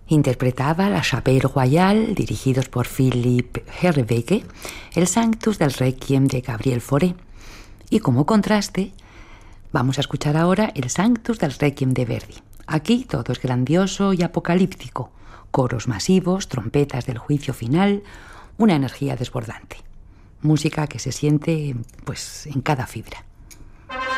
Interpretaba la Chapelle Royale, dirigidos por Philipp Herreweghe, el Sanctus del Requiem de Gabriel Fauré. Y como contraste, vamos a escuchar ahora el Sanctus del Requiem de Verdi. Aquí todo es grandioso y apocalíptico, coros masivos, trompetas del juicio final, una energía desbordante. Música que se siente, pues, en cada fibra.